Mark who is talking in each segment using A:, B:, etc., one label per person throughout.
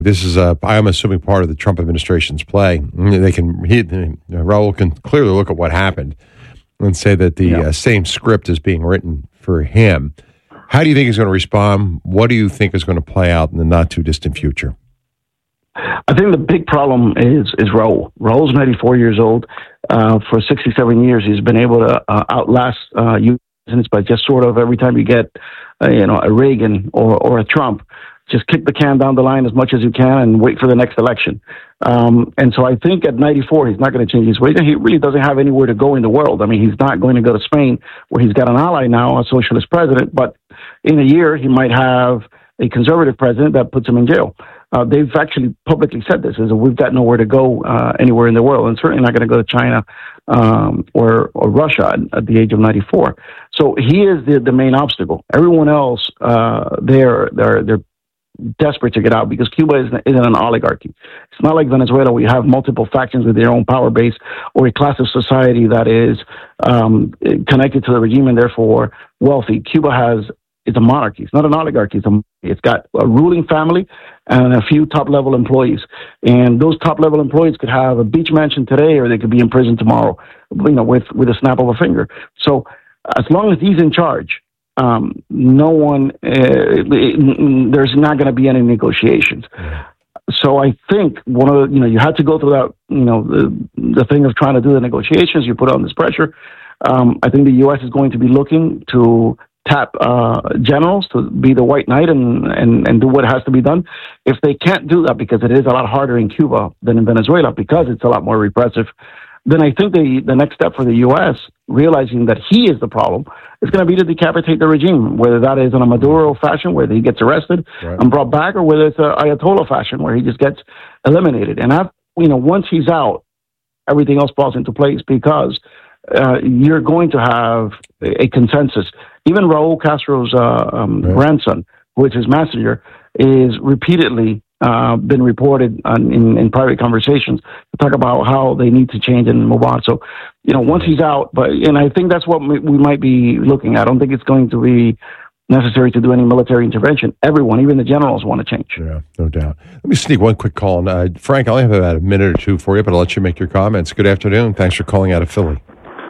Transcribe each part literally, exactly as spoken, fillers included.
A: This is, uh, I'm assuming, part of the Trump administration's play. They can, he, Raul can clearly look at what happened and say that the
B: yeah.
A: uh, same script is being written for him. How do you think he's going to respond? What do you think is going to play out in the not too distant future?
B: I think the big problem is is Raul. Raul's ninety-four years old. Uh, for sixty-seven years, he's been able to uh, outlast uh, U S presidents by just sort of every time you get, uh, you know, a Reagan or or a Trump, just kick the can down the line as much as you can and wait for the next election. Um, and so I think at ninety-four, he's not going to change his ways. And he really doesn't have anywhere to go in the world. I mean, he's not going to go to Spain, where he's got an ally now, a socialist president. But in a year, he might have a conservative president that puts him in jail. Uh, they've actually publicly said this, is that we've got nowhere to go uh, anywhere in the world, and certainly not going to go to China um, or, or Russia at, at the age of ninety-four. So he is the, the main obstacle. Everyone else, uh, they're, they're, they're desperate to get out because Cuba isn't, isn't an oligarchy. It's not like Venezuela where you have multiple factions with their own power base, or a class of society that is um, connected to the regime and therefore wealthy. Cuba has it's a monarchy. It's not an oligarchy. It's, a, it's got a ruling family and a few top-level employees. And those top-level employees could have a beach mansion today, or they could be in prison tomorrow, you know, with, with a snap of a finger. So as long as he's in charge, um, no one, uh, there's not going to be any negotiations. So I think one of the, you know, you had to go through that, you know, the, the thing of trying to do the negotiations. You put on this pressure. Um, I think the U S is going to be looking to tap uh, generals to be the white knight and, and, and do what has to be done. If they can't do that, because it is a lot harder in Cuba than in Venezuela, because it's a lot more repressive, then I think the, the next step for the U S, realizing that he is the problem, is going to be to decapitate the regime, whether that is in a Maduro fashion, where he gets arrested right. and brought back, or whether it's a Ayatollah fashion, where he just gets eliminated. And I've, you know, once he's out, everything else falls into place, because uh, you're going to have a, a consensus. Even Raul Castro's uh, um, right. grandson, who is his messenger, is repeatedly uh, been reported on, in, in private conversations to talk about how they need to change and move on. So, you know, once he's out, but and I think that's what we might be looking at. I don't think it's going to be necessary to do any military intervention. Everyone, even the generals, want to change.
A: Yeah, no doubt. Let me sneak one quick call. Uh, Frank, I only have about a minute or two for you, but I'll let you make your comments. Good afternoon. Thanks for calling out of Philly.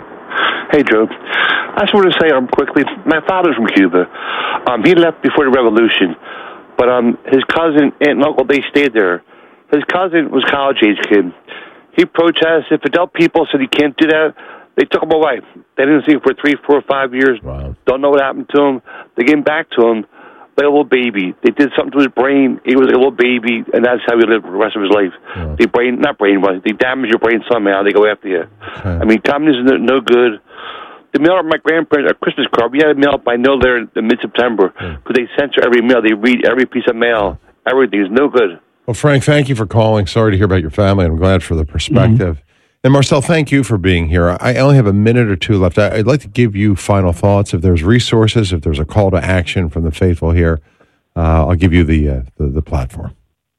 C: Hey, Joe. I just want to say um, quickly, my father's from Cuba. Um, he left before the revolution, but um, his cousin, aunt and uncle, they stayed there. His cousin was a college-age kid. He protested. Fidel people said he can't do that. They took him away. They didn't see him for three, four, five years.
A: Wow.
C: Don't know what happened to him. They gave him back to him like a little baby. They did something to his brain. He was a little baby, and that's how he lived the rest of his life.
A: Yeah.
C: They brain, not brainwash. They damage your brain somehow. They go after you.
A: Okay.
C: I mean, communism is no good. They mailed out my grandparents a Christmas card. We had it mailed by no later in mid-September because yeah. they censor every mail. They read every piece of mail. Everything is no good.
A: Well, Frank, thank you for calling. Sorry to hear about your family. I'm glad for the perspective. Mm-hmm. And Marcel, thank you for being here. I only have a minute or two left. I'd like to give you final thoughts. If there's resources, if there's a call to action from the faithful here, uh, I'll give you the, uh, the the platform.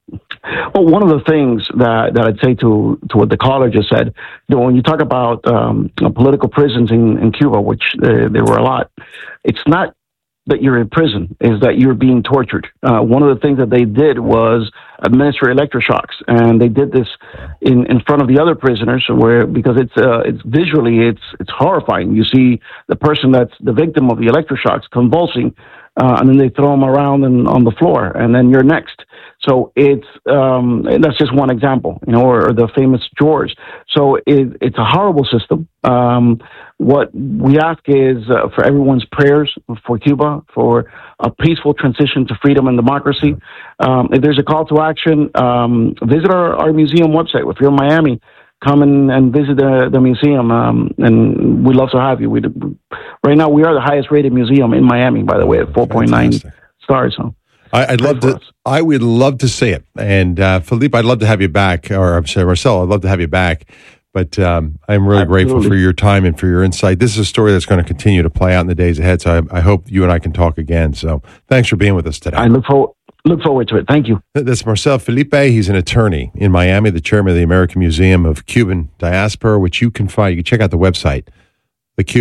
B: Well, one of the things that, that I'd say to, to what the caller just said, you know, when you talk about um, political prisons in, in Cuba, which uh, there were a lot, it's not that you're in prison, is that you're being tortured. Uh, one of the things that they did was administer electroshocks, and they did this in, in front of the other prisoners, where because it's uh, it's visually it's it's horrifying. You see the person that's the victim of the electroshocks convulsing, uh, and then they throw them around and on the floor, and then you're next. So it's um, that's just one example, you know, or, or the famous George. So it, it's a horrible system. Um, what we ask is uh, for everyone's prayers for Cuba, for a peaceful transition to freedom and democracy. Um, if there's a call to action, um, visit our, our museum website. If you're in Miami, come and, and visit the, the museum, um, and we'd love to have you. We right now we are the highest rated museum in Miami, by the way, at four point nine stars. So.
A: I, I'd love to. I would love to see it, and uh, Philippe, I'd love to have you back. Or I'm sorry, Marcel, I'd love to have you back. But um, I'm really Absolutely. grateful for your time and for your insight. This is a story that's going to continue to play out in the days ahead. So I, I hope you and I can talk again. So thanks for being with us today.
B: I look forward. Look forward to it. Thank you.
A: That's Marcel Felipe. He's an attorney in Miami, the chairman of the American Museum of Cuban Diaspora, which you can find. You can check out the website, the Cuban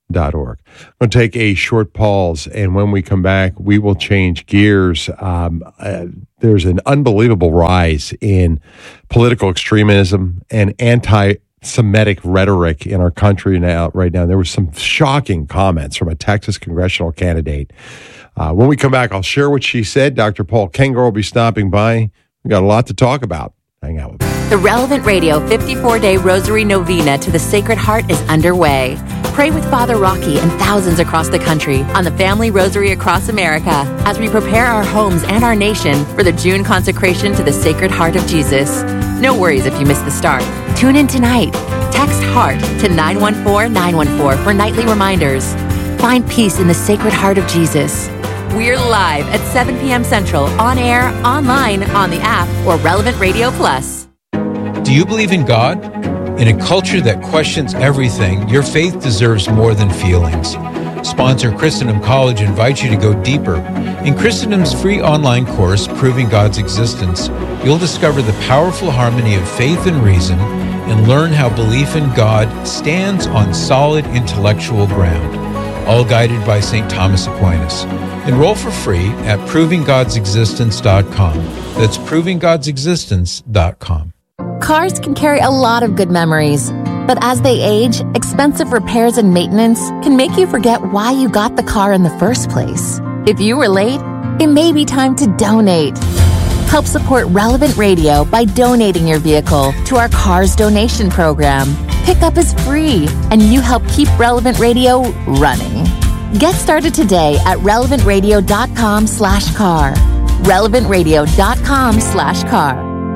A: dot org. I'm going to take a short pause, and when we come back, we will change gears. Um, uh, there's an unbelievable rise in political extremism and anti-Semitic rhetoric in our country now. Right now, there was some shocking comments from a Texas congressional candidate. Uh, when we come back, I'll share what she said. Doctor Paul Kengor will be stopping by. We got a lot to talk about. Hang out with me.
D: The Relevant Radio fifty-four day Rosary Novena to the Sacred Heart is underway. Pray with Father Rocky and thousands across the country on the Family Rosary Across America as we prepare our homes and our nation for the June consecration to the Sacred Heart of Jesus. No worries if you miss the start. Tune in tonight. Text HEART to nine one four nine one four for nightly reminders. Find peace in the Sacred Heart of Jesus. We're live at seven p.m. Central, on air, online, on the app, or Relevant Radio Plus.
E: Do you believe in God? In a culture that questions everything, your faith deserves more than feelings. Sponsor Christendom College invites you to go deeper. In Christendom's free online course, Proving God's Existence, you'll discover the powerful harmony of faith and reason and learn how belief in God stands on solid intellectual ground, all guided by Saint Thomas Aquinas. Enroll for free at proving gods existence dot com. That's proving gods existence dot com.
D: Cars can carry a lot of good memories, but as they age, expensive repairs and maintenance can make you forget why you got the car in the first place. If you were late, it may be time to donate. Help support Relevant Radio by donating your vehicle to our Cars Donation Program. Pickup is free, and you help keep Relevant Radio running. Get started today at relevant radio dot com slash car. relevant radio dot com slash car.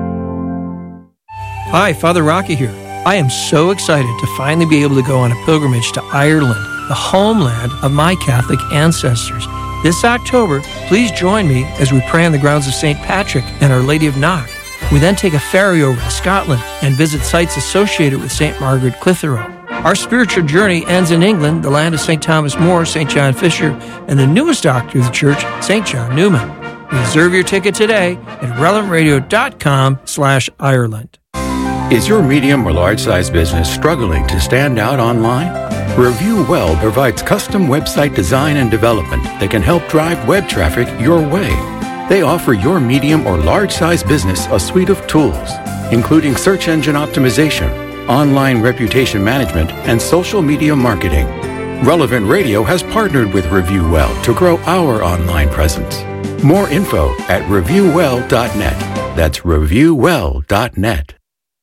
F: Hi, Father Rocky here. I am so excited to finally be able to go on a pilgrimage to Ireland, the homeland of my Catholic ancestors. This October, please join me as we pray on the grounds of Saint Patrick and Our Lady of Knock. We then take a ferry over to Scotland and visit sites associated with Saint Margaret Clitheroe. Our spiritual journey ends in England, the land of Saint Thomas More, Saint John Fisher, and the newest doctor of the church, Saint John Newman. Reserve your ticket today at relevant radio dot com slash Ireland.
G: Is your medium or large-size business struggling to stand out online? Review Well provides custom website design and development that can help drive web traffic your way. They offer your medium or large-size business a suite of tools, including search engine optimization, online reputation management, and social media marketing. Relevant Radio has partnered with Review Well to grow our online presence. More info at review well dot net. That's review well dot net.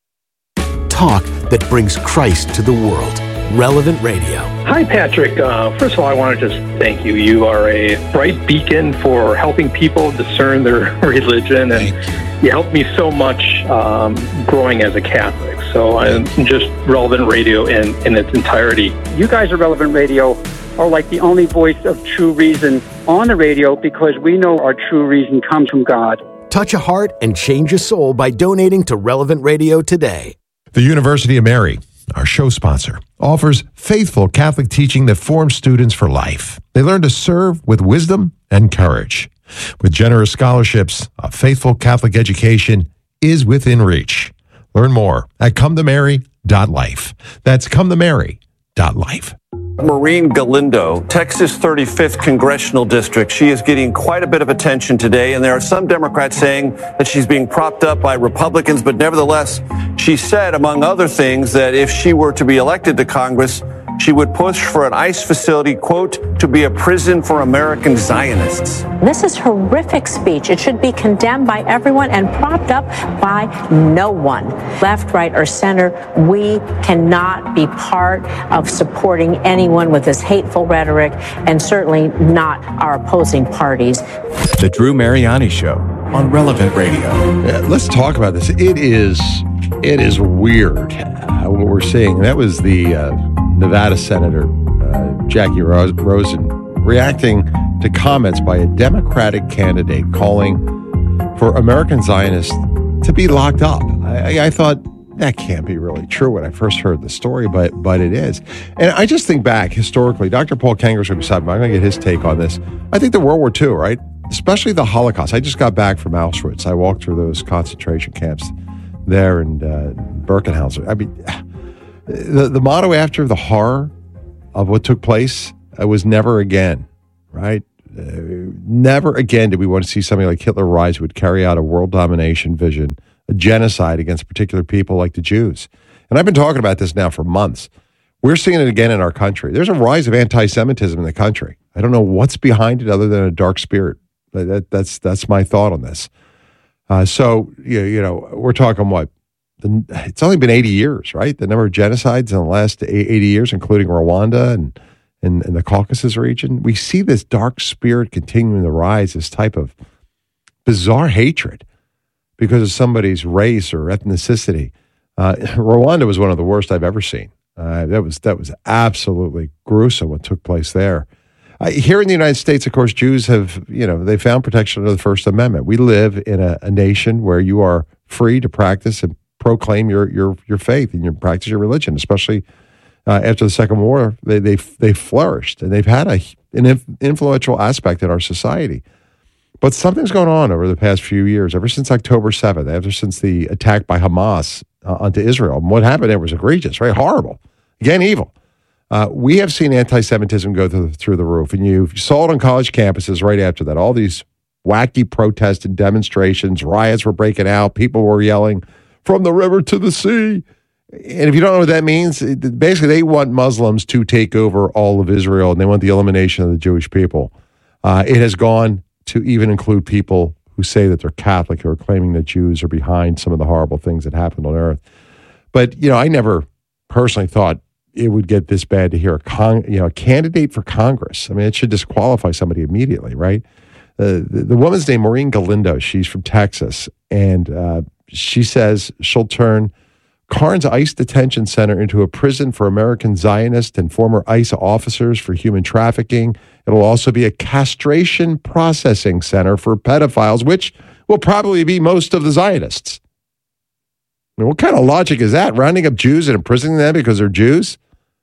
H: Talk that brings Christ to the world. Relevant Radio.
I: Hi, Patrick. Uh, first of all, I want to just thank you. You are a bright beacon for helping people discern their religion, and you. you helped me so much um, growing as a Catholic. So I'm just Relevant Radio in, in its entirety.
J: You guys at Relevant Radio are like the only voice of true reason on the radio, because we know our true reason comes from God.
H: Touch a heart and change a soul by donating to Relevant Radio today.
A: The University of Mary, our show sponsor, offers faithful Catholic teaching that forms students for life. They learn to serve with wisdom and courage. With generous scholarships, a faithful Catholic education is within reach. Learn more at come to mary dot life. That's come to mary dot life.
K: Maureen Galindo, Texas thirty-fifth Congressional District. She is getting quite a bit of attention today, and there are some Democrats saying that she's being propped up by Republicans, but nevertheless, she said, among other things, that if she were to be elected to Congress, she would push for an ICE facility, quote, to be a prison for American Zionists.
L: This is horrific speech. It should be condemned by everyone and propped up by no one. Left, right, or center, we cannot be part of supporting anyone with this hateful rhetoric, and certainly not our opposing parties.
M: The Drew Mariani Show on Relevant Radio.
A: Yeah, let's talk about this. It is, it is weird uh, what we're seeing. That was the uh, Nevada Senator uh, Jackie Ros- Rosen reacting to comments by a Democratic candidate calling for American Zionists to be locked up. I, I thought that can't be really true when I first heard the story, but but it is. And I just think back historically. Doctor Paul Kengor is going to be beside me. I'm going to get his take on this. I think the World War Two, right? Especially the Holocaust. I just got back from Auschwitz. I walked through those concentration camps there in uh, Birkenhauser. I mean, the, the motto after the horror of what took place uh, was never again, right? Uh, never again did we want to see somebody like Hitler rise who would carry out a world domination vision, a genocide against particular people like the Jews. And I've been talking about this now for months. We're seeing it again in our country. There's a rise of anti-Semitism in the country. I don't know what's behind it other than a dark spirit. That, that's that's my thought on this. Uh, so, you, you know, we're talking what? The, it's only been eighty years, right? The number of genocides in the last eighty years, including Rwanda and in, in the Caucasus region. We see this dark spirit continuing to rise, this type of bizarre hatred because of somebody's race or ethnicity. Uh, Rwanda was one of the worst I've ever seen. Uh, that was that was absolutely gruesome what took place there. Uh, here in the United States, of course, Jews have, you know, they found protection under the First Amendment. We live in a, a nation where you are free to practice and proclaim your your your faith and your practice your religion. Especially uh, after the Second War, they they they flourished and they've had a an inf- influential aspect in our society. But something's going on over the past few years, ever since October seventh, ever since the attack by Hamas uh, onto Israel. And what happened there was egregious, right? Horrible. Again, evil. Uh, we have seen anti-Semitism go through, through the roof, and you saw it on college campuses right after that. All these wacky protests and demonstrations, riots were breaking out, people were yelling, from the river to the sea. And if you don't know what that means, it, basically they want Muslims to take over all of Israel, and they want the elimination of the Jewish people. Uh, it has gone to even include people who say that they're Catholic, who are claiming that Jews are behind some of the horrible things that happened on earth. But, you know, I never personally thought it would get this bad to hear a con, you know, a candidate for Congress. I mean, it should disqualify somebody immediately, right? Uh, the, the woman's named Maureen Galindo. She's from Texas, and uh, she says she'll turn Carnes ICE Detention Center into a prison for American Zionists and former ICE officers for human trafficking. It'll also be a castration processing center for pedophiles, which will probably be most of the Zionists. I mean, what kind of logic is that? Rounding up Jews and imprisoning them because they're Jews?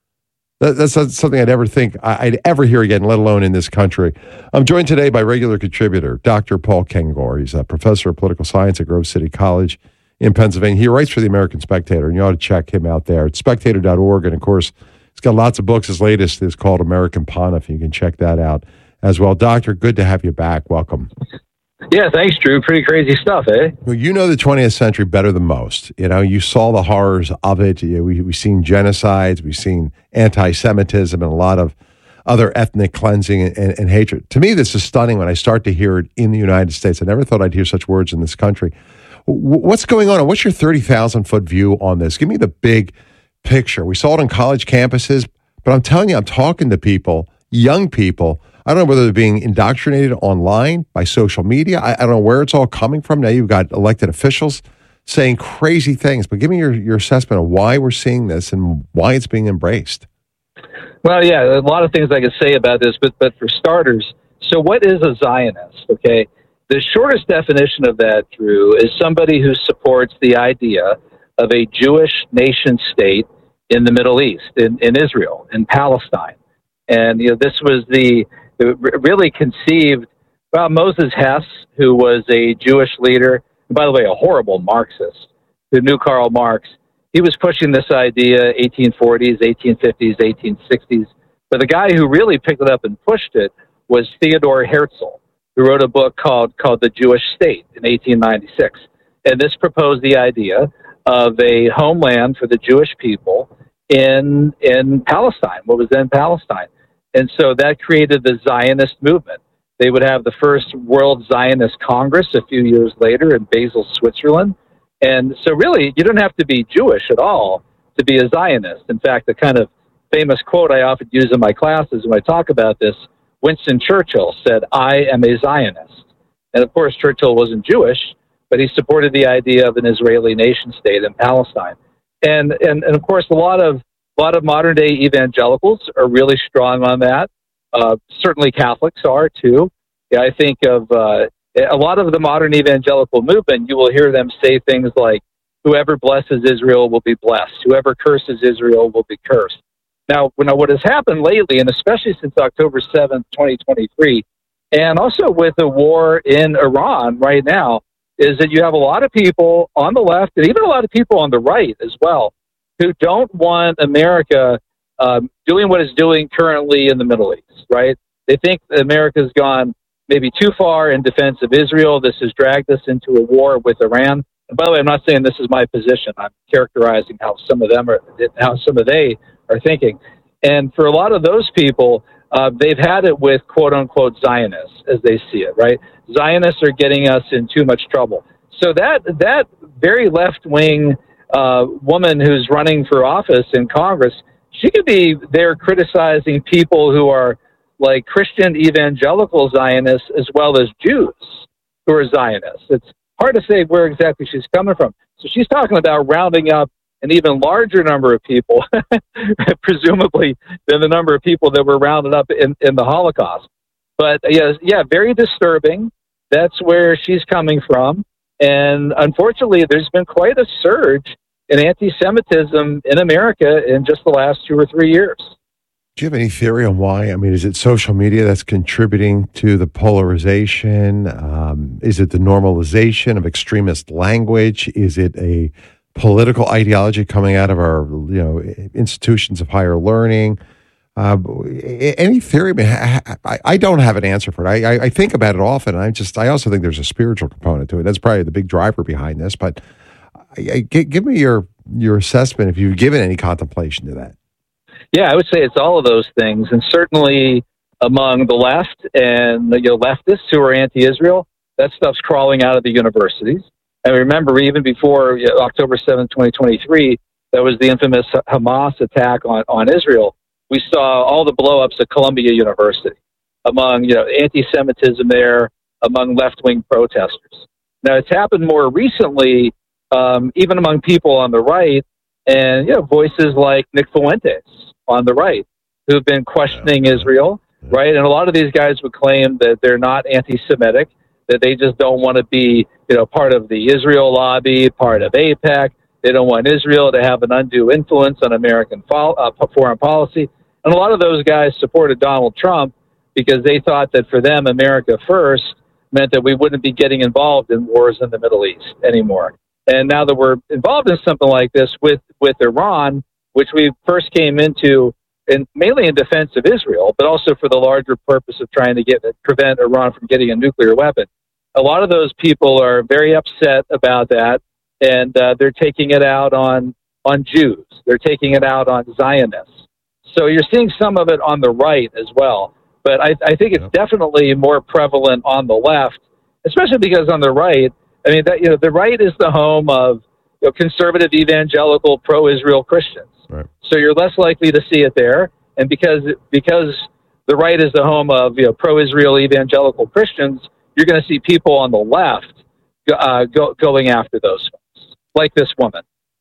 A: That, that's not something I'd ever think I'd ever hear again, let alone in this country. I'm joined today by regular contributor, Doctor Paul Kengor. He's a professor of political science at Grove City College in Pennsylvania. He writes for the American Spectator, and you ought to check him out there. It's spectator dot org, and of course, he's got lots of books. His latest is called American Pontiff. You can check that out as well. Doctor, good to have you back. Welcome.
N: Yeah, thanks, Drew. Pretty crazy stuff, eh?
A: Well, you know the twentieth century better than most. You know, you saw the horrors of it. You know, we, we've seen genocides. We've seen anti-Semitism and a lot of other ethnic cleansing and, and, and hatred. To me, this is stunning when I start to hear it in the United States. I never thought I'd hear such words in this country. W- what's going on? What's your thirty thousand foot view on this? Give me the big picture. We saw it on college campuses, but I'm telling you, I'm talking to people, young people. I don't know whether they're being indoctrinated online by social media. I, I don't know where it's all coming from. Now you've got elected officials saying crazy things, but give me your, your assessment of why we're seeing this and why it's being embraced.
N: Well, yeah, a lot of things I could say about this, but but for starters, so what is a Zionist? Okay, the shortest definition of that, Drew, is somebody who supports the idea of a Jewish nation state in the Middle East, in, in Israel, in Palestine. And, you know, this was the, it really conceived, well, Moses Hess, who was a Jewish leader, and by the way, a horrible Marxist, who knew Karl Marx. He was pushing this idea eighteen forties, eighteen fifties, eighteen sixties. But the guy who really picked it up and pushed it was Theodor Herzl, who wrote a book called, called The Jewish State in eighteen ninety-six. And this proposed the idea of a homeland for the Jewish people in in Palestine, what was then Palestine. And so that created the Zionist movement. They would have the first World Zionist Congress a few years later in Basel, Switzerland. And so really, you don't have to be Jewish at all to be a Zionist. In fact, the kind of famous quote I often use in my classes when I talk about this, Winston Churchill said, "I am a Zionist." And of course, Churchill wasn't Jewish, but he supported the idea of an Israeli nation state in Palestine. And, and, and of course, a lot of A lot of modern-day evangelicals are really strong on that. Uh, certainly Catholics are, too. Yeah, I think of uh, a lot of the modern evangelical movement, you will hear them say things like, whoever blesses Israel will be blessed. Whoever curses Israel will be cursed. Now, what has happened lately, and especially since October seventh, twenty twenty-three, and also with the war in Iran right now, is that you have a lot of people on the left, and even a lot of people on the right as well, who don't want America um, doing what it's doing currently in the Middle East, right? They think that America's gone maybe too far in defense of Israel. This has dragged us into a war with Iran. And by the way, I'm not saying this is my position. I'm characterizing how some of them are, how some of they are thinking. And for a lot of those people, uh, they've had it with quote unquote Zionists as they see it, right? Zionists are getting us in too much trouble. So that, that very left wing, uh, woman who's running for office in Congress, she could be there criticizing people who are like Christian evangelical Zionists as well as Jews who are Zionists. It's hard to say where exactly she's coming from. So she's talking about rounding up an even larger number of people, presumably, than the number of people that were rounded up in, in the Holocaust. But yeah, yeah, very disturbing. That's where she's coming from. And unfortunately, there's been quite a surge in anti-Semitism in America in just the last two or three years.
A: Do you have any theory on why? I mean, is it social media that's contributing to the polarization? Um, is it the normalization of extremist language? Is it a political ideology coming out of our, you know, institutions of higher learning? Uh, any theory? I, mean, I, I don't have an answer for it. I, I think about it often. And I just, I also think there's a spiritual component to it. That's probably the big driver behind this. But I, I, give me your your assessment if you've given any contemplation to that.
N: Yeah, I would say it's all of those things, and certainly among the left and the you know, leftists who are anti-Israel, that stuff's crawling out of the universities. And remember, even before you know, October seventh, twenty twenty-three, that was the infamous Hamas attack on, on Israel. We saw all the blowups at Columbia University among you know anti-Semitism there, among left-wing protesters. Now, it's happened more recently, um, even among people on the right, and you know voices like Nick Fuentes on the right, who've been questioning Israel, right? And a lot of these guys would claim that they're not anti-Semitic, that they just don't want to be, you know, part of the Israel lobby, part of AIPAC. They don't want Israel to have an undue influence on American fo- uh, foreign policy. And a lot of those guys supported Donald Trump because they thought that for them, America first meant that we wouldn't be getting involved in wars in the Middle East anymore. And now that we're involved in something like this with, with Iran, which we first came into in, mainly in defense of Israel, but also for the larger purpose of trying to get prevent Iran from getting a nuclear weapon. A lot of those people are very upset about that, and uh, they're taking it out on, on Jews. They're taking it out on Zionists. So you're seeing some of it on the right as well. But I, I think it's yep. definitely more prevalent on the left, especially because on the right, I mean, that, you know, the right is the home of you know, conservative, evangelical, pro-Israel Christians.
A: Right.
N: So you're less likely to see it there. And because because the right is the home of you know, pro-Israel evangelical Christians, you're going to see people on the left uh, go, going after those folks, like this woman.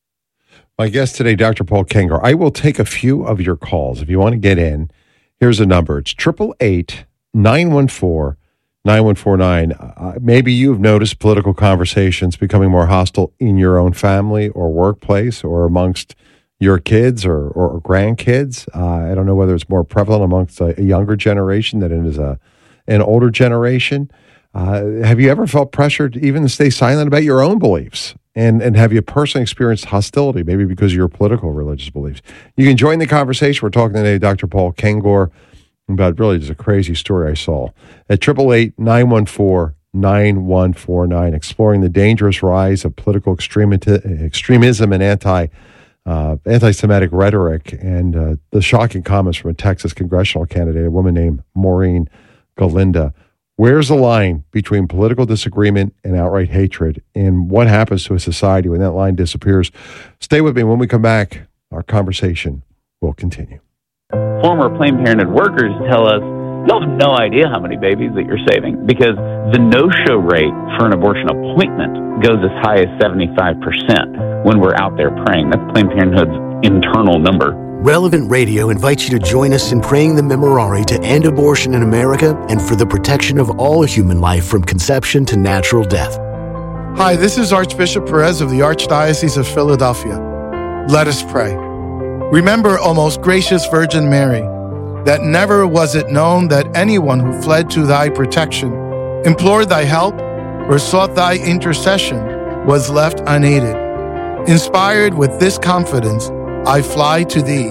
A: My guest today, Doctor Paul Kengor. I will take a few of your calls. If you want to get in, here's a number. It's eight eight eight, nine one four, nine one four nine. Uh, maybe you've noticed political conversations becoming more hostile in your own family or workplace or amongst your kids or, or grandkids. Uh, I don't know whether it's more prevalent amongst a, a younger generation than it is a, an older generation. Uh, have you ever felt pressured even to stay silent about your own beliefs? And and have you personally experienced hostility, maybe because of your political religious beliefs? You can join the conversation. We're talking today to Doctor Paul Kengor about really just a crazy story I saw. At eight eight eight, nine one four, nine one four nine, exploring the dangerous rise of political extremi- extremism and anti Uh, anti-Semitic rhetoric and uh, the shocking comments from a Texas congressional candidate, a woman named Maureen Galinda. Where's the line between political disagreement and outright hatred, and what happens to a society when that line disappears? Stay with me. When we come back, our conversation will continue.
O: Former Planned Parenthood workers tell us, you'll have no idea how many babies that you're saving, because the no-show rate for an abortion appointment goes as high as seventy-five percent when we're out there praying. That's Planned Parenthood's internal number.
H: Relevant Radio invites you to join us in praying the Memorare to end abortion in America and for the protection of all human life from conception to natural death.
P: Hi, this is Archbishop Perez of the Archdiocese of Philadelphia. Let us pray. Remember, O most gracious Virgin Mary, that never was it known that anyone who fled to thy protection, implored thy help, or sought thy intercession was left unaided. Inspired with this confidence, I fly to thee,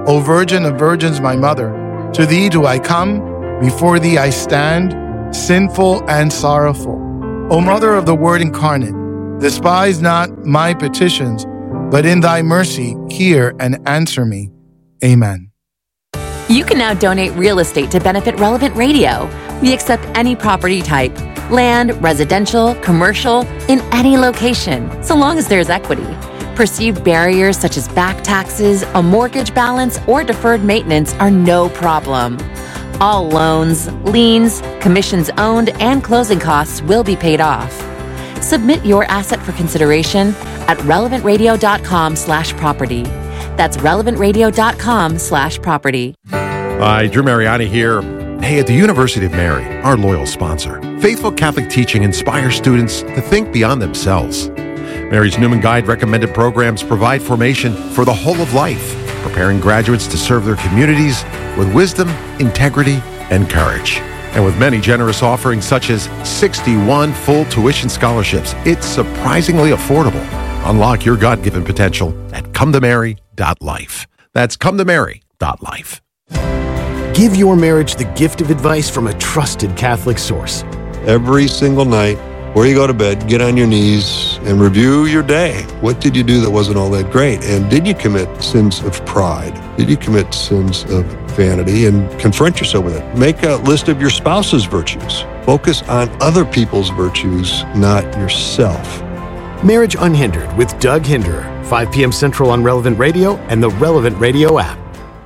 P: O Virgin of Virgins, my mother, to thee do I come, before thee I stand, sinful and sorrowful. O Mother of the Word incarnate, despise not my petitions, but in thy mercy hear and answer me. Amen.
D: You can now donate real estate to benefit Relevant Radio. We accept any property type, land, residential, commercial, in any location, so long as there's equity. Perceived barriers such as back taxes, a mortgage balance, or deferred maintenance are no problem. All loans, liens, commissions owned, and closing costs will be paid off. Submit your asset for consideration at relevantradio.com slash property. That's relevantradio.com slash property.
Q: Hi, Drew Mariani here. Hey, at the University of Mary, our loyal sponsor, faithful Catholic teaching inspires students to think beyond themselves. Mary's Newman Guide recommended programs provide formation for the whole of life, preparing graduates to serve their communities with wisdom, integrity, and courage. And with many generous offerings such as sixty-one full tuition scholarships, it's surprisingly affordable. Unlock your God-given potential at come to mary dot life. That's come to mary dot life.
H: Give your marriage the gift of advice from a trusted Catholic source.
R: Every single night, before you go to bed, get on your knees and review your day. What did you do that wasn't all that great? And did you commit sins of pride? Did you commit sins of vanity? And confront yourself with it. Make a list of your spouse's virtues. Focus on other people's virtues, not yourself.
H: Marriage Unhindered with Doug Hinderer, five p.m. Central on Relevant Radio and the Relevant Radio app.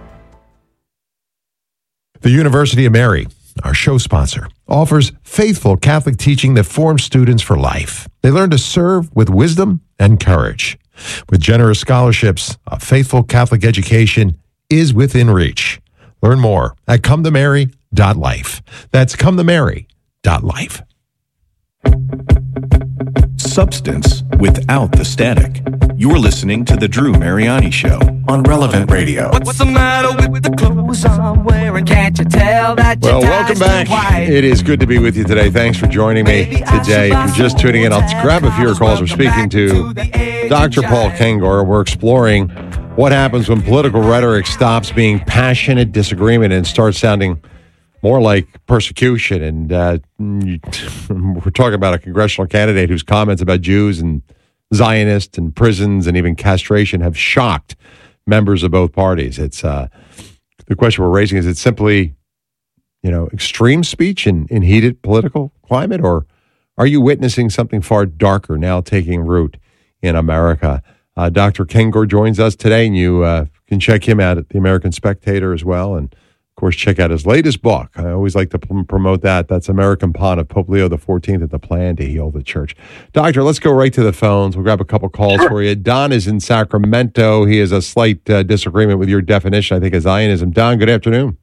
Q: The University of Mary, our show sponsor, offers faithful Catholic teaching that forms students for life. They learn to serve with wisdom and courage. With generous scholarships, a faithful Catholic education is within reach. Learn more at come to mary dot life. That's come to mary dot life.
M: Substance without the static. You're listening to The Drew Mariani Show on Relevant Radio.
S: What's the matter with the clothes I'm wearing? Can't you tell that
A: Well, welcome back. It is good to be with you today. Thanks for joining me today. If you're just tuning in, I'll grab a few of your calls. We're speaking to Doctor Paul Kengor. We're exploring what happens when political rhetoric stops being passionate disagreement and starts sounding more like persecution. And uh, we're talking about a congressional candidate whose comments about Jews and Zionists and prisons and even castration have shocked members of both parties. It's uh, the question we're raising, is it simply, you know, extreme speech in, in heated political climate, or are you witnessing something far darker now taking root in America? Uh, Doctor Kengor joins us today, and you uh, can check him out at the American Spectator as well. And of course, check out his latest book. I always like to p- promote that. That's American Pond of Pope Leo the fourteenth and the Plan to Heal the Church. Doctor, let's go right to the phones. We'll grab a couple calls sure. for you. Don is in Sacramento. He has a slight uh, disagreement with your definition, I think, of Zionism. Don, good afternoon.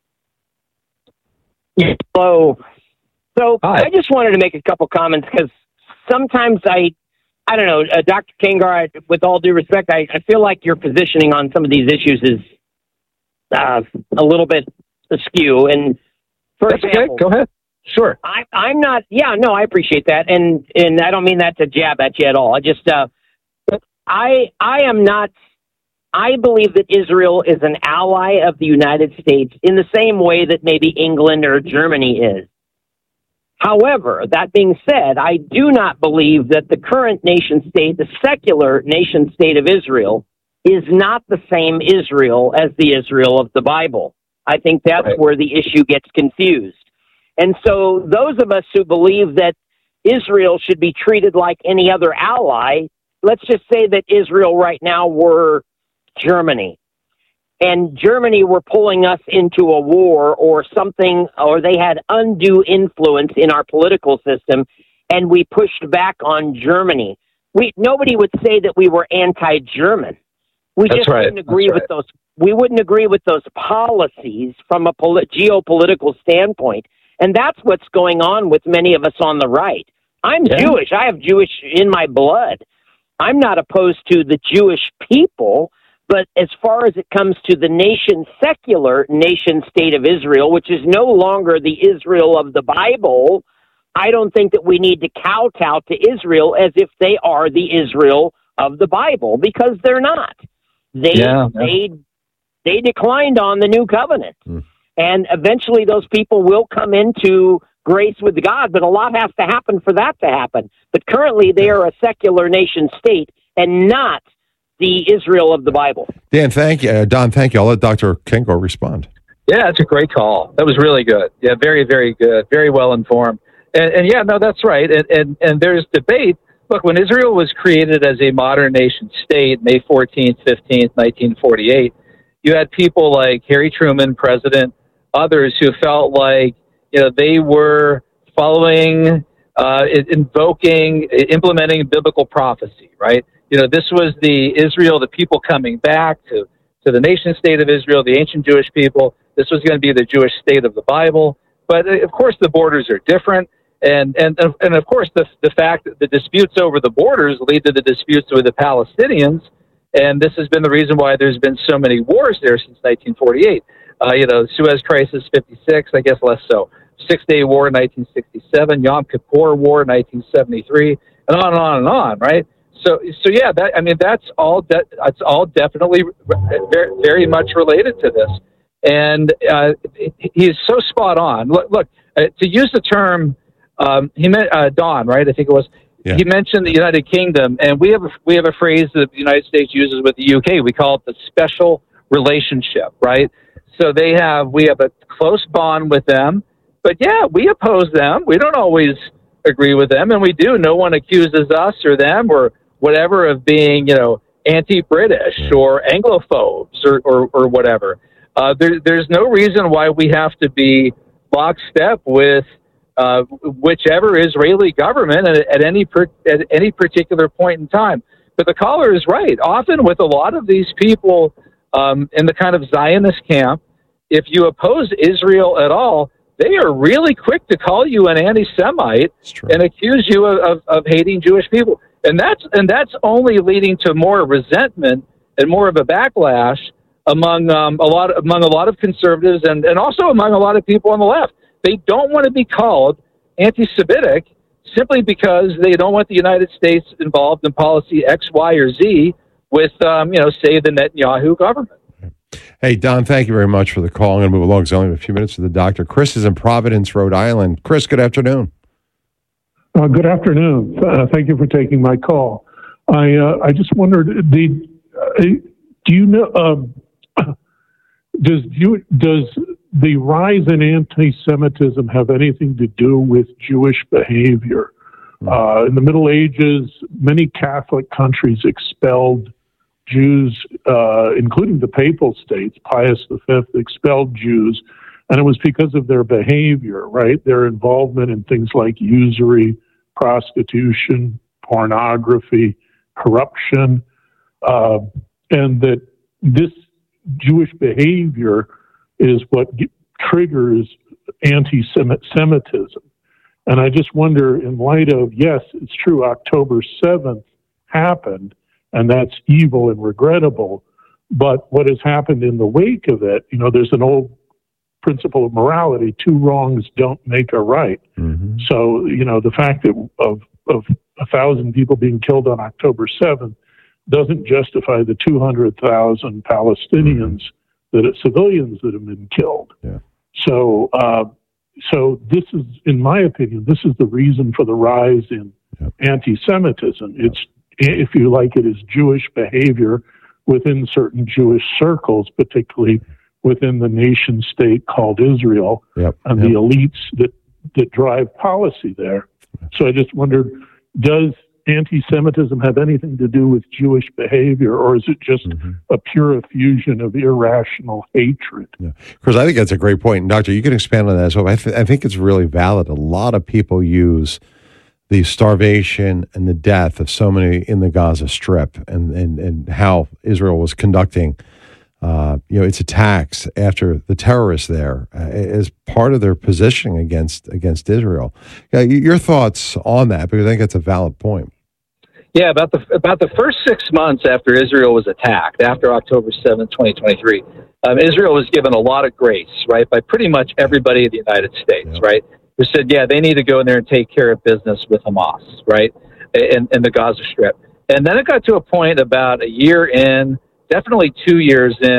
T: Hello. So Hi. I just wanted to make a couple comments because sometimes I, I don't know, uh, Doctor Kengor, I, with all due respect, I, I feel like your positioning on some of these issues is Uh, a little bit askew. And for
N: That's
T: example,
N: okay. Go ahead. Sure.
T: I, I'm not. Yeah, no, I appreciate that, and and I don't mean that to jab at you at all. I just, uh, I I am not. I believe that Israel is an ally of the United States in the same way that maybe England or Germany is. However, that being said, I do not believe that the current nation state, the secular nation state of Israel, is not the same Israel as the Israel of the Bible. I think that's right. where the issue gets confused. And so those of us who believe that Israel should be treated like any other ally, let's just say that Israel right now were Germany. And Germany were pulling us into a war or something, or they had undue influence in our political system, and we pushed back on Germany. We nobody would say that we were anti-German. We
N: That's
T: just
N: right.
T: wouldn't agree
N: That's
T: with
N: right.
T: those. We wouldn't agree with those policies from a polit- geopolitical standpoint, and that's what's going on with many of us on the right. I'm yeah. Jewish. I have Jewish in my blood. I'm not opposed to the Jewish people, but as far as it comes to the nation, secular nation state of Israel, which is no longer the Israel of the Bible, I don't think that we need to kowtow to Israel as if they are the Israel of the Bible, because they're not. They
N: yeah.
T: made they declined on the new covenant. Mm. And eventually those people will come into grace with God, but a lot has to happen for that to happen. But currently they are a secular nation state and not the Israel of the Bible.
A: Dan, thank you. Uh, Don, thank you. I'll let Doctor Kenko respond.
N: Yeah, that's a great call. That was really good. Yeah, very, very good. Very well informed. And, and yeah, no, that's right. And, and and there's debate. Look, when Israel was created as a modern nation state, May fourteenth, fifteenth, nineteen forty-eight, you had people like Harry Truman, president, others who felt like, you know, they were following, uh, invoking, implementing biblical prophecy, right? You know, this was the Israel, the people coming back to, to the nation state of Israel, the ancient Jewish people. This was going to be the Jewish state of the Bible. But, of course, the borders are different. And, and, and of course, the, the fact that the disputes over the borders lead to the disputes with the Palestinians. And this has been the reason why there's been so many wars there since nineteen forty-eight. Uh, you know, Suez Crisis, fifty-six, I guess less so. Six-Day War, nineteen sixty-seven. Yom Kippur War, nineteen seventy-three. And on and on and on, right? So, so yeah, that, I mean, that's all, de- that's all definitely very, very much related to this. And uh, he is so spot on. Look, look uh, to use the term, um, he meant uh, Don, right? I think it was. Yeah. He mentioned the United Kingdom, and we have a, we have a phrase that the United States uses with the U K. We call it the special relationship, right? So they have we have a close bond with them, but yeah, we oppose them. We don't always agree with them, and we do. No one accuses us or them or whatever of being, you know, anti-British yeah. or Anglophobes or or, or whatever. Uh, there, there's no reason why we have to be lockstep with uh, whichever Israeli government at, at any per, at any particular point in time. But the caller is right. Often with a lot of these people um, in the kind of Zionist camp, if you oppose Israel at all, they are really quick to call you an anti-Semite and accuse you of, of, of hating Jewish people. And that's and that's only leading to more resentment and more of a backlash among um, a lot among a lot of conservatives and, and also among a lot of people on the left. They don't want to be called anti-Semitic simply because they don't want the United States involved in policy X, Y, or Z with, um, you know, say the Netanyahu government.
A: Hey, Don, thank you very much for the call. I'm going to move along because I only have a few minutes with the doctor. Chris is in Providence, Rhode Island. Chris, good afternoon.
U: Uh, good afternoon. Uh, thank you for taking my call. I uh, I just wondered, the, uh, do you know, uh, does you does the rise in anti-Semitism have anything to do with Jewish behavior? Uh, in the Middle Ages, many Catholic countries expelled Jews, uh, including the Papal States. Pius the Fifth expelled Jews, and it was because of their behavior, right? Their involvement in things like usury, prostitution, pornography, corruption, uh, and that this Jewish behavior is what g- triggers anti-Semitism. And I just wonder, in light of, yes, it's true, October seventh happened, and that's evil and regrettable, but what has happened in the wake of it, you know, there's an old principle of morality, two wrongs don't make a right. Mm-hmm. So, you know, the fact that of, of a thousand people being killed on October seventh doesn't justify the two hundred thousand Palestinians mm-hmm. that are civilians that have been killed.
A: Yeah.
U: So, uh, so this is, in my opinion, this is the reason for the rise in yep. anti-Semitism. It's, if you like, it is Jewish behavior within certain Jewish circles, particularly within the nation state called Israel,
A: yep.
U: and
A: yep.
U: the elites that, that drive policy there. So I just wondered, does anti-Semitism have anything to do with Jewish behavior, or is it just mm-hmm. a pure effusion of irrational hatred?
A: Yeah. Chris, I think that's a great point. And Doctor, you can expand on that as well. I, th- I think it's really valid. A lot of people use the starvation and the death of so many in the Gaza Strip and, and, and how Israel was conducting uh, you know, its attacks after the terrorists there uh, as part of their positioning against against Israel. Yeah, your thoughts on that, because I think that's a valid point.
N: Yeah, about the about the first six months after Israel was attacked, after October seventh, twenty twenty-three, um, Israel was given a lot of grace, right, by pretty much everybody in the United States, yeah. right, who said, yeah, they need to go in there and take care of business with Hamas, right, in, in the Gaza Strip. And then it got to a point about a year in, definitely two years in,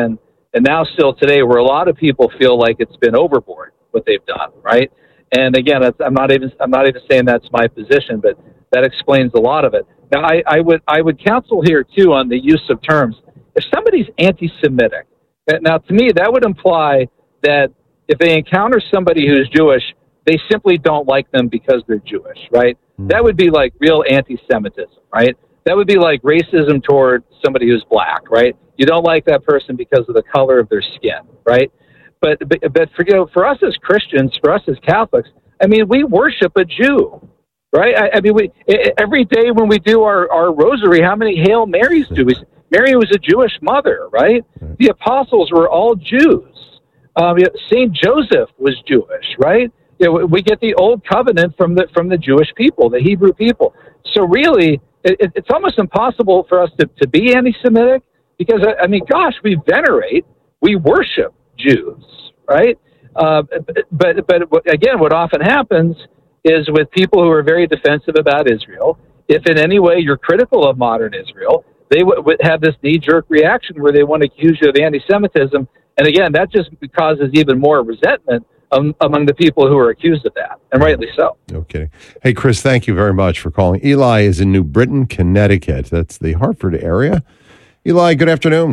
N: And now still today, where a lot of people feel like it's been overboard, what they've done, right? And again, it's, I'm not even I'm not even saying that's my position, but that explains a lot of it. Now, I, I would I would counsel here, too, on the use of terms. If somebody's anti-Semitic, now, to me, that would imply that if they encounter somebody who's Jewish, they simply don't like them because they're Jewish, right? Mm. That would be like real anti-Semitism, right? That would be like racism toward somebody who's black, right? You don't like that person because of the color of their skin, right? But but, but for, you know, for us as Christians, for us as Catholics, I mean, we worship a Jew, right? I, I mean, we every day when we do our, our rosary, how many Hail Marys do we? Mary was a Jewish mother, right? The apostles were all Jews. Um, Saint Joseph was Jewish, right? You know, we get the old covenant from the from the Jewish people, the Hebrew people. So really, it, it's almost impossible for us to, to be anti-Semitic because, I mean, gosh, we venerate, we worship Jews, right? Uh, but, but again, what often happens is with people who are very defensive about Israel, if in any way you're critical of modern Israel, they w- would have this knee-jerk reaction where they want to accuse you of anti-Semitism. And again, that just causes even more resentment um, among the people who are accused of that, and rightly so.
A: No kidding. Hey, Chris, thank you very much for calling. Eli is in New Britain, Connecticut. That's the Hartford area. Eli, good afternoon.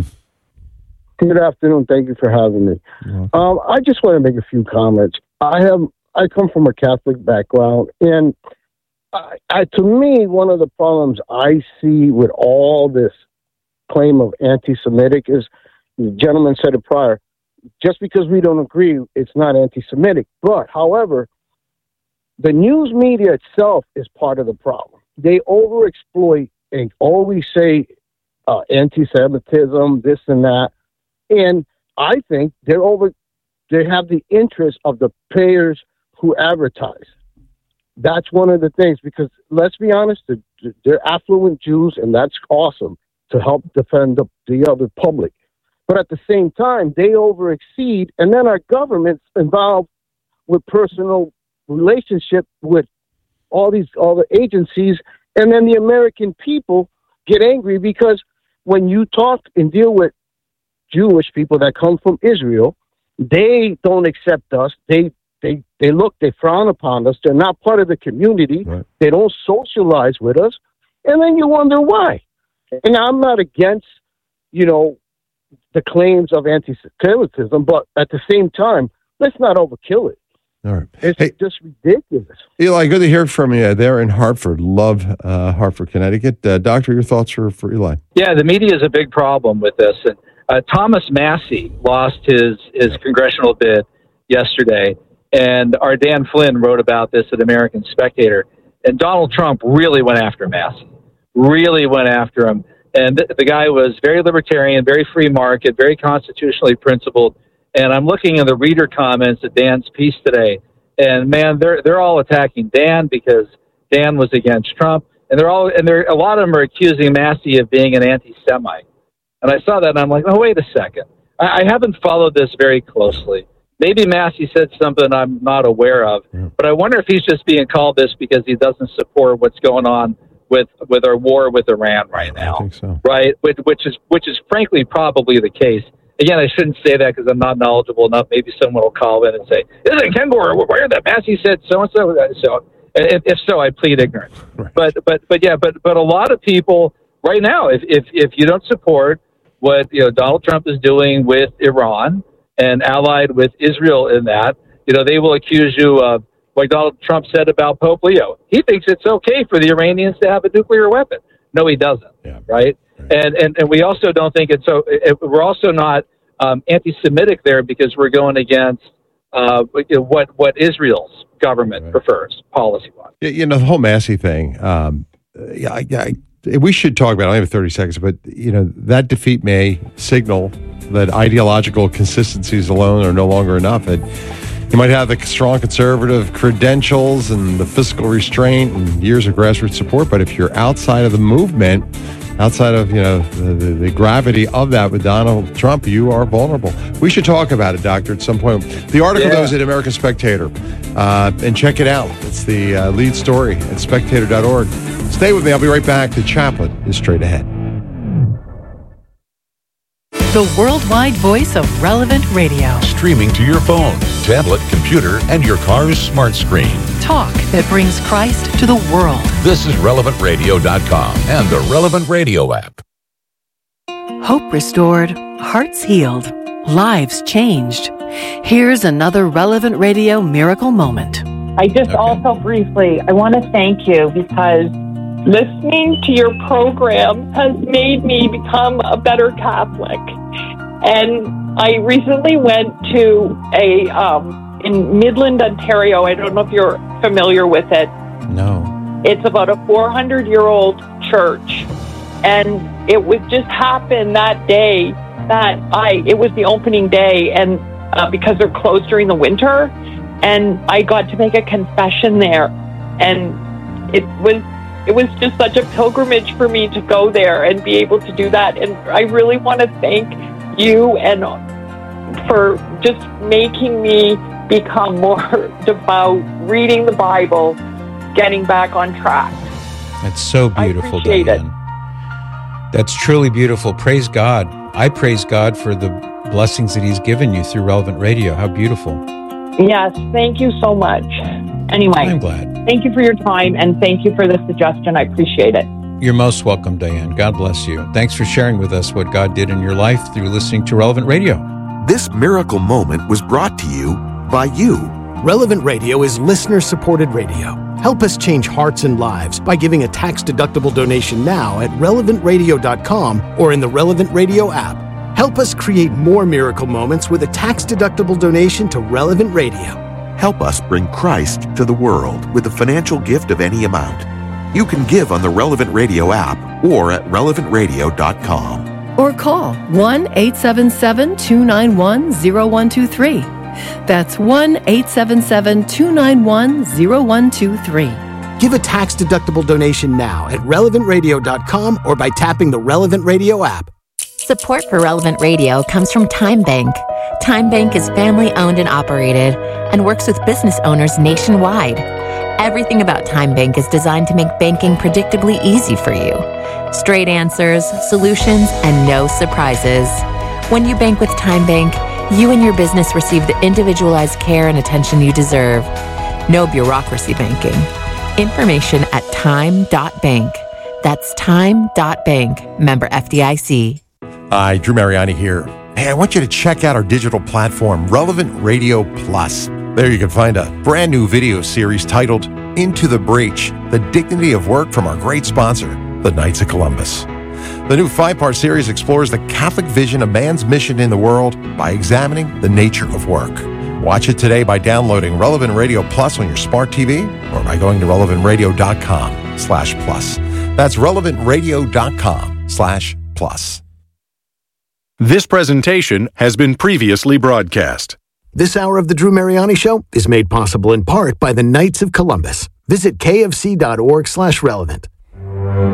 C: Good afternoon. Thank you for having me. Um, I just want to make a few comments. I have I come from a Catholic background, and I, I, to me, one of the problems I see with all this claim of anti-Semitic is, the gentleman said it prior, just because we don't agree, it's not anti-Semitic. But, however, the news media itself is part of the problem. They overexploit and always say uh, anti-Semitism, this and that. And I think they're over, they have the interest of the payers who advertise. That's one of the things, because let's be honest, they're affluent Jews, and that's awesome to help defend the, the other public. But at the same time, they overexceed, and then our government's involved with personal relationship with all these all the agencies, and then the American people get angry because when you talk and deal with Jewish people that come from Israel, they don't accept us. They they they look, they frown upon us. They're not part of the community. Right. They don't socialize with us, and then you wonder why. And I'm not against, you know, the claims of anti-Semitism, but at the same time, let's not overkill it.
A: All right.
C: It's hey, just ridiculous.
A: Eli, good to hear from you there in Hartford. Love uh, Hartford, Connecticut. Uh, doctor, your thoughts for, for Eli?
N: Yeah, the media is a big problem with this. And uh, Thomas Massie lost his, his congressional bid yesterday, and our Dan Flynn wrote about this at American Spectator. And Donald Trump really went after Massie, really went after him. And th- the guy was very libertarian, very free market, very constitutionally principled. And I'm looking in the reader comments at Dan's piece today, and man, they're they're all attacking Dan because Dan was against Trump, and they're all and they're a lot of them are accusing Massie of being an anti-Semite. And I saw that, and I'm like, oh, wait a second, I, I haven't followed this very closely. Maybe Massie said something I'm not aware of, but I wonder if he's just being called this because he doesn't support what's going on with with our war with Iran right now,
A: I think so.
N: Right? Which, which is which is frankly probably the case. Again, I shouldn't say that because I'm not knowledgeable enough. Maybe someone will call in and say, "Isn't Ken Gore aware that Massie said so and so?" So, if, if so, I plead ignorance. Right. But but but yeah, but but a lot of people right now, if if if you don't support what you know Donald Trump is doing with Iran and allied with Israel in that, you know, they will accuse you of like Donald Trump said about Pope Leo. He thinks it's okay for the Iranians to have a nuclear weapon. No, he doesn't. Yeah. Right. And, and and we also don't think it's so. It, we're also not um, anti-Semitic there because we're going against uh, what what Israel's government right. prefers policy-wise.
A: You know, the whole Massie thing. Um, yeah, I, I, we should talk about it. I only have thirty seconds, but you know that defeat may signal that ideological consistencies alone are no longer enough. It, you might have the strong conservative credentials and the fiscal restraint and years of grassroots support, but if you're outside of the movement, outside of you know the, the, the gravity of that with Donald Trump, you are vulnerable. We should talk about it, Doctor, at some point. The article, yeah. though, is at American Spectator, uh, and check it out. It's the uh, lead story at spectator dot org. Stay with me. I'll be right back. The Chaplain is straight ahead.
B: the worldwide voice of Relevant Radio.
V: Streaming to your phone, tablet, computer, and your car's smart screen.
B: Talk that brings Christ to the world.
V: This is relevant radio dot com and the Relevant Radio app.
B: Hope restored, hearts healed, lives changed. Here's another Relevant Radio miracle moment.
W: I just okay. also briefly, I want to thank you because listening to your program has made me become a better Catholic. And I recently went to a, um, in Midland, Ontario, I don't know if you're familiar with it.
E: No.
W: It's about a four hundred year old church. And it would just happen that day that I, it was the opening day, and uh, because they're closed during the winter, and I got to make a confession there. And it was, it was just such a pilgrimage for me to go there and be able to do that. And I really want to thank you and for just making me become more devout, reading the Bible, getting back on track.
E: That's so beautiful,
W: I appreciate
E: Diane.
W: it.
E: That's truly beautiful. Praise God. I praise God for the blessings that He's given you through Relevant Radio. How beautiful.
W: Yes, thank you so much. Anyway,
E: I'm glad.
W: Thank you for your time, and thank you for the suggestion. I appreciate it.
E: You're most welcome, Diane. God bless you. Thanks for sharing with us what God did in your life through listening to Relevant Radio.
X: This miracle moment was brought to you by you.
H: Relevant Radio is listener-supported radio. Help us change hearts and lives by giving a tax-deductible donation now at relevant radio dot com or in the Relevant Radio app. Help us create more miracle moments with a tax-deductible donation to Relevant Radio.
X: Help us bring Christ to the world with a financial gift of any amount. You can give on the Relevant Radio app or at relevant radio dot com.
B: Or call one eight seven seven, two nine one, zero one two three. That's one eight seven seven, two nine one, zero one two three.
H: Give a tax-deductible donation now at relevant radio dot com or by tapping the Relevant Radio app.
D: Support for Relevant Radio comes from Time Bank. Time Bank is family-owned and operated and works with business owners nationwide. Everything about Time Bank is designed to make banking predictably easy for you. Straight answers, solutions, and no surprises. When you bank with Time Bank, you and your business receive the individualized care and attention you deserve. No bureaucracy banking. Information at time dot bank. That's time dot bank. Member F D I C.
Q: Hi, Drew Mariani here. Hey, I want you to check out our digital platform, Relevant Radio Plus. There you can find a brand new video series titled Into the Breach, The Dignity of Work from our great sponsor, the Knights of Columbus. The new five-part series explores the Catholic vision of man's mission in the world by examining the nature of work. Watch it today by downloading Relevant Radio Plus on your smart T V or by going to relevant radio dot com slash plus. That's relevant radio dot com slash plus.
Y: This presentation has been previously broadcast.
H: This hour of the Drew Mariani Show is made possible in part by the Knights of Columbus. Visit kfc dot org slash relevant.